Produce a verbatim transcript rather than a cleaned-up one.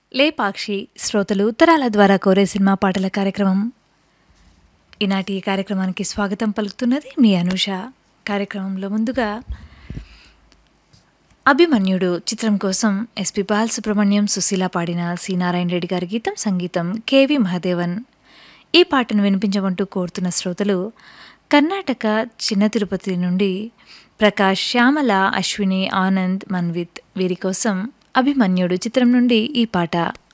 లేపాక్షి శ్రోతలు ఉత్తరాల ద్వారా కోరే సినిమా పాటల కార్యక్రమం. ఈనాటి ఈ కార్యక్రమానికి స్వాగతం పలుకుతున్నది మీ అనూష. కార్యక్రమంలో ముందుగా అభిమన్యుడు చిత్రం కోసం ఎస్పి బాలసుబ్రహ్మణ్యం, సుశీల పాడిన సి నారాయణ రెడ్డి గారి గీతం, సంగీతం కెవి మహదేవన్. ఈ పాటను వినిపించమంటూ కోరుతున్న శ్రోతలు కర్ణాటక చిన్న తిరుపతి నుండి ప్రకాష్, శ్యామల, అశ్విని, ఆనంద్, మన్విత్. వీరి కోసం అభిమన్యుడు చిత్రం నుండి ఈ పాట.